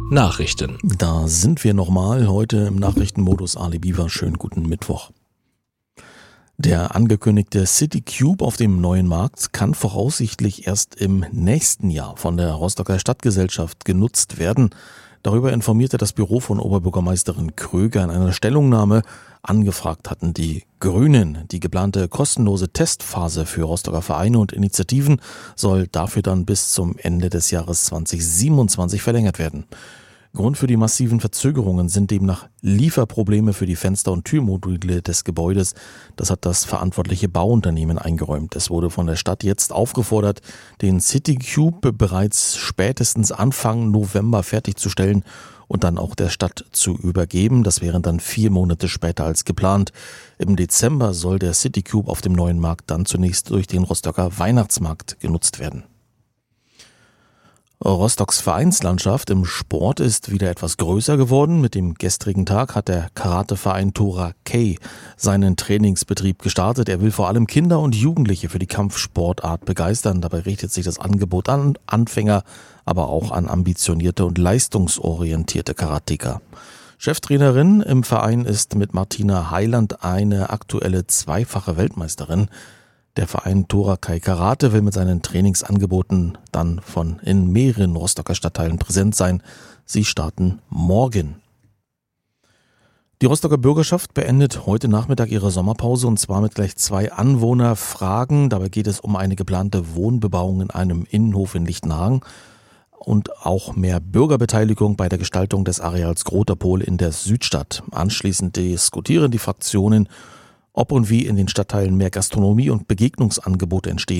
Nachrichten. Da sind wir nochmal, heute im Nachrichtenmodus Ali Biwa. Schönen guten Mittwoch. Der angekündigte City Cube auf dem neuen Markt kann voraussichtlich erst im nächsten Jahr von der Rostocker Stadtgesellschaft genutzt werden. Darüber informierte das Büro von Oberbürgermeisterin Kröger in einer Stellungnahme. Angefragt hatten die Grünen. Die geplante kostenlose Testphase für Rostocker Vereine und Initiativen soll dafür dann bis zum Ende des Jahres 2027 verlängert werden. Grund für die massiven Verzögerungen sind demnach Lieferprobleme für die Fenster- und Türmodule des Gebäudes. Das hat das verantwortliche Bauunternehmen eingeräumt. Es wurde von der Stadt jetzt aufgefordert, den City Cube bereits spätestens Anfang November fertigzustellen und dann auch der Stadt zu übergeben. Das wären dann 4 Monate später als geplant. Im Dezember soll der City Cube auf dem neuen Markt dann zunächst durch den Rostocker Weihnachtsmarkt genutzt werden. Rostocks Vereinslandschaft im Sport ist wieder etwas größer geworden. Mit dem gestrigen Tag hat der Karateverein Tora Kei seinen Trainingsbetrieb gestartet. Er will vor allem Kinder und Jugendliche für die Kampfsportart begeistern. Dabei richtet sich das Angebot an Anfänger, aber auch an ambitionierte und leistungsorientierte Karateker. Cheftrainerin im Verein ist mit Martina Heiland eine aktuelle zweifache Weltmeisterin. Der Verein Tora Kei Karate will mit seinen Trainingsangeboten dann in mehreren Rostocker Stadtteilen präsent sein. Sie starten morgen. Die Rostocker Bürgerschaft beendet heute Nachmittag ihre Sommerpause und zwar mit gleich 2 Anwohnerfragen. Dabei geht es um eine geplante Wohnbebauung in einem Innenhof in Lichtenhagen und auch mehr Bürgerbeteiligung bei der Gestaltung des Areals Groterpol in der Südstadt. Anschließend diskutieren die Fraktionen, ob und wie in den Stadtteilen mehr Gastronomie und Begegnungsangebote entstehen